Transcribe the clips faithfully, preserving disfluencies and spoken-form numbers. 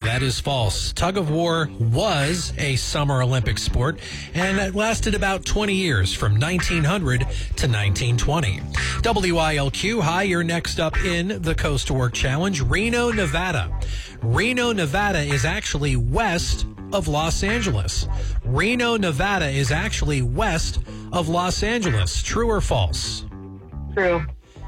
That is false. Tug of war was a summer Olympic sport, and it lasted about twenty years, from nineteen hundred to nineteen twenty. W I L Q, hi, you're next up in the Coast to Work Challenge. Reno, Nevada. Reno, Nevada is actually west of Los Angeles. Reno, Nevada is actually west of Los Angeles. True or false? True.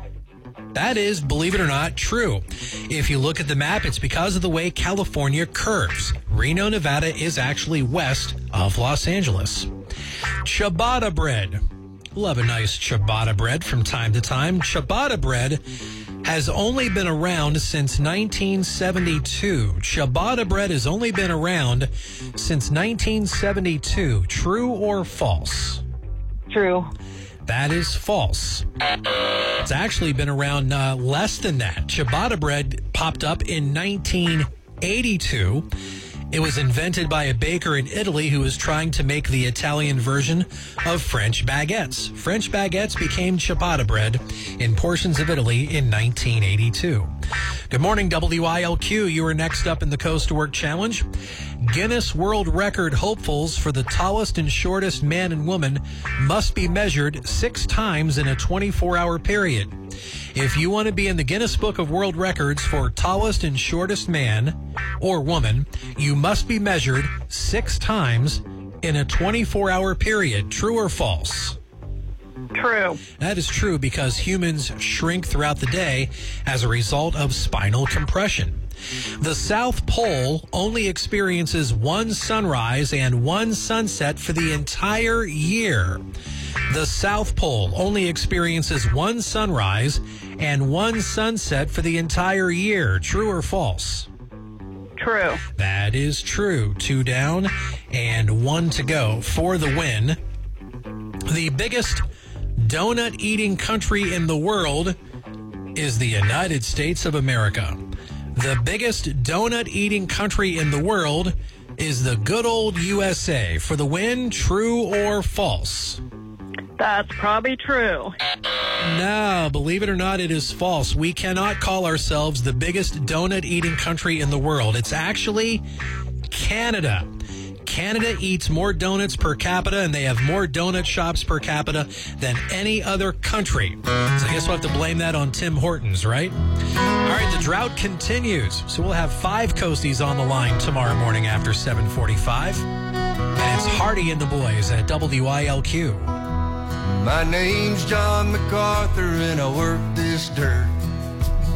That is, believe it or not, true. If you look at the map, it's because of the way California curves. Reno, Nevada is actually west of Los Angeles. Ciabatta bread. Love a nice ciabatta bread from time to time. Ciabatta bread has only been around since nineteen seventy-two. Ciabatta bread has only been around since nineteen seventy-two. True or false? True. That is false. It's actually been around uh, less than that. Ciabatta bread popped up in nineteen eighty-two. It was invented by a baker in Italy who was trying to make the Italian version of French baguettes. French baguettes became ciabatta bread in portions of Italy in nineteen eighty-two. Good morning, W I L Q. You are next up in the Coast to Work Challenge. Guinness World Record hopefuls for the tallest and shortest man and woman must be measured six times in a twenty-four hour period. If you want to be in the Guinness Book of World Records for tallest and shortest man or woman, you must be measured six times in a twenty-four hour period. True or false? True. That is true because humans shrink throughout the day as a result of spinal compression. The South Pole only experiences one sunrise and one sunset for the entire year. The South Pole only experiences one sunrise and one sunset for the entire year. True or false? True. That is true. Two down and one to go for the win. The biggest donut-eating country in the world is the United States of America. The biggest donut-eating country in the world is the good old U S A. For the win, true or false? That's probably true. No, believe it or not, it is false. We cannot call ourselves the biggest donut-eating country in the world. It's actually Canada. Canada eats more donuts per capita, and they have more donut shops per capita than any other country. So I guess we'll have to blame that on Tim Hortons, right? All right, the drought continues. So we'll have five Coasties on the line tomorrow morning after seven forty-five. And it's Hardy and the boys at W I L Q. My name's John MacArthur, and I work this dirt.